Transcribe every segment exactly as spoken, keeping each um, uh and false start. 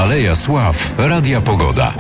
Aleja Sław Radia Pogoda.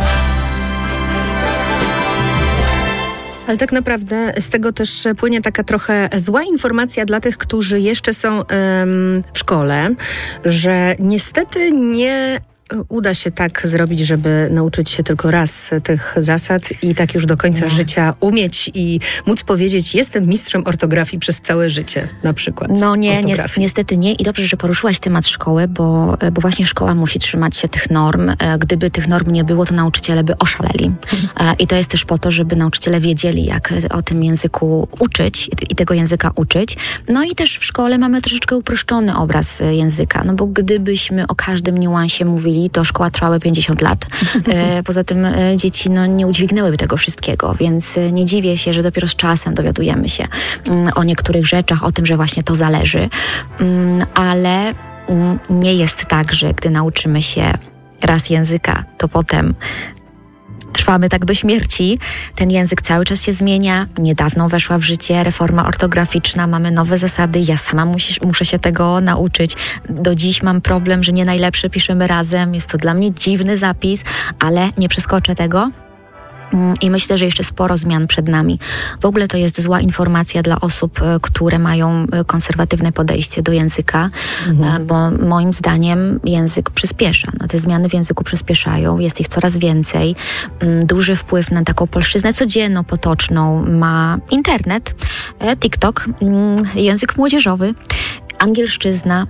Ale tak naprawdę z tego też płynie taka trochę zła informacja dla tych, którzy jeszcze są ym, w szkole, że niestety nie uda się tak zrobić, żeby nauczyć się tylko raz tych zasad i tak już do końca Nie. życia umieć i móc powiedzieć, jestem mistrzem ortografii przez całe życie, na przykład. No nie, ni- ortografii. niestety nie i dobrze, że poruszyłaś temat szkoły, bo, bo właśnie szkoła musi trzymać się tych norm. Gdyby tych norm nie było, to nauczyciele by oszaleli. I to jest też po to, żeby nauczyciele wiedzieli, jak o tym języku uczyć i tego języka uczyć. No i też w szkole mamy troszeczkę uproszczony obraz języka, no bo gdybyśmy o każdym niuansie mówili, to szkoła trwały pięćdziesiąt lat. E, poza tym e, dzieci no, nie udźwignęłyby tego wszystkiego, więc e, nie dziwię się, że dopiero z czasem dowiadujemy się mm, o niektórych rzeczach, o tym, że właśnie to zależy. Mm, ale mm, nie jest tak, że gdy nauczymy się raz języka, to potem trwamy tak do śmierci. Ten język cały czas się zmienia. Niedawno weszła w życie reforma ortograficzna, mamy nowe zasady. Ja sama musi, muszę się tego nauczyć. Do dziś mam problem, że nie najlepsze piszemy razem. Jest to dla mnie dziwny zapis, ale nie przeskoczę tego. I myślę, że jeszcze sporo zmian przed nami. W ogóle to jest zła informacja dla osób, które mają konserwatywne podejście do języka, mhm. bo moim zdaniem język przyspiesza. No, te zmiany w języku przyspieszają, jest ich coraz więcej. Duży wpływ na taką polszczyznę codzienną, potoczną ma internet, TikTok, język młodzieżowy. Angielszczyzna,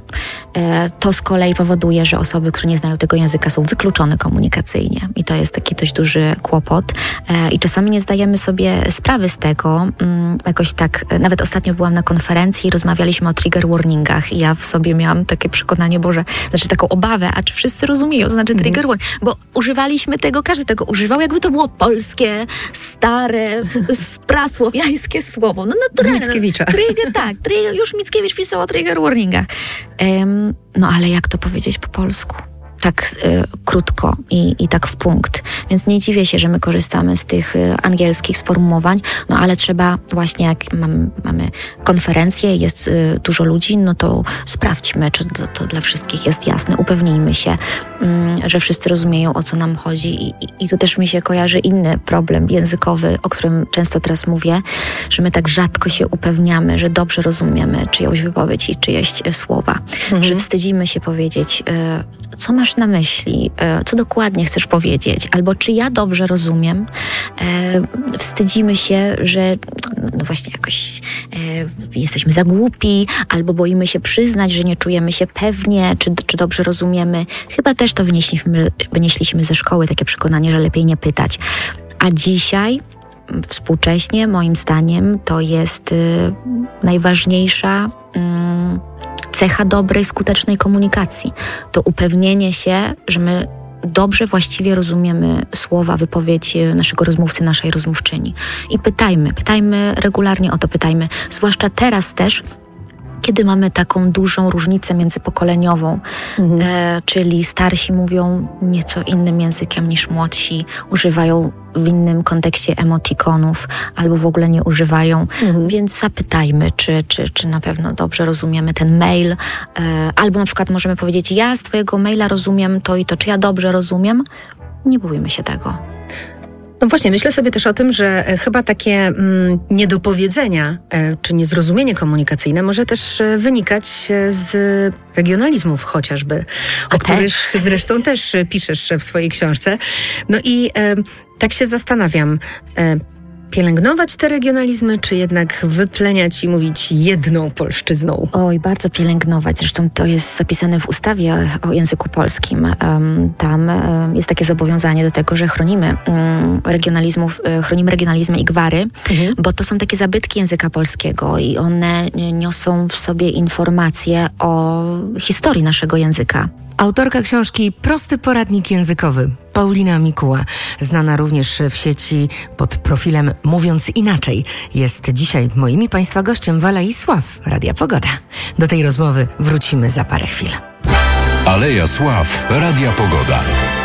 to z kolei powoduje, że osoby, które nie znają tego języka, są wykluczone komunikacyjnie i to jest taki dość duży kłopot i czasami nie zdajemy sobie sprawy z tego, jakoś tak, nawet ostatnio byłam na konferencji i rozmawialiśmy o trigger warningach i ja w sobie miałam takie przekonanie, Boże, znaczy taką obawę, a czy wszyscy rozumieją, co znaczy trigger warning, bo używaliśmy tego, każdy tego używał, jakby to było polskie, stare, prasłowiańskie słowo. No naturalne. Z Mickiewicza. Trigger, tak, trigger, już Mickiewicz pisał o trigger warningach. Um, no ale jak to powiedzieć po polsku? Tak y, krótko i, i tak w punkt. Więc nie dziwię się, że my korzystamy z tych y, angielskich sformułowań, no ale trzeba właśnie, jak mam, mamy konferencję, jest y, dużo ludzi, no to sprawdźmy, czy to, to dla wszystkich jest jasne. Upewnijmy się, y, że wszyscy rozumieją, o co nam chodzi. I, i, I tu też mi się kojarzy inny problem językowy, o którym często teraz mówię, że my tak rzadko się upewniamy, że dobrze rozumiemy czyjąś wypowiedź i czyjeś y, słowa. Mhm. Że wstydzimy się powiedzieć, y, co masz na myśli, co dokładnie chcesz powiedzieć, albo czy ja dobrze rozumiem. E, wstydzimy się, że no właśnie jakoś e, jesteśmy za głupi, albo boimy się przyznać, że nie czujemy się pewnie, czy, czy dobrze rozumiemy. Chyba też to wynieśliśmy, wynieśliśmy ze szkoły, takie przekonanie, że lepiej nie pytać. A dzisiaj współcześnie, moim zdaniem, to jest y, najważniejsza y, cecha dobrej, skutecznej komunikacji. To upewnienie się, że my dobrze, właściwie rozumiemy słowa, wypowiedź naszego rozmówcy, naszej rozmówczyni. I pytajmy, pytajmy regularnie o to, pytajmy. Zwłaszcza teraz też, kiedy mamy taką dużą różnicę międzypokoleniową, mhm. e, czyli starsi mówią nieco innym językiem niż młodsi, używają w innym kontekście emotikonów albo w ogóle nie używają, mhm. więc zapytajmy, czy, czy, czy na pewno dobrze rozumiemy ten mail, e, albo na przykład możemy powiedzieć, ja z twojego maila rozumiem to i to, czy ja dobrze rozumiem? Nie bójmy się tego. No właśnie, myślę sobie też o tym, że chyba takie mm, niedopowiedzenia e, czy niezrozumienie komunikacyjne może też e, wynikać z regionalizmów chociażby, o A których też. zresztą też piszesz w swojej książce. No i e, tak się zastanawiam, e, pielęgnować te regionalizmy, czy jednak wypleniać i mówić jedną polszczyzną? Oj, bardzo pielęgnować. Zresztą to jest zapisane w ustawie o języku polskim. Um, tam um, jest takie zobowiązanie do tego, że chronimy um, regionalizmów, um, chronimy regionalizmy i gwary, mhm. bo to są takie zabytki języka polskiego i one niosą w sobie informacje o historii naszego języka. Autorka książki Prosty poradnik językowy, Paulina Mikuła, znana również w sieci pod profilem Mówiąc Inaczej, jest dzisiaj moim i Państwa gościem w Alei Sław Radia Pogoda. Do tej rozmowy wrócimy za parę chwil. Aleja Sław Radia Pogoda.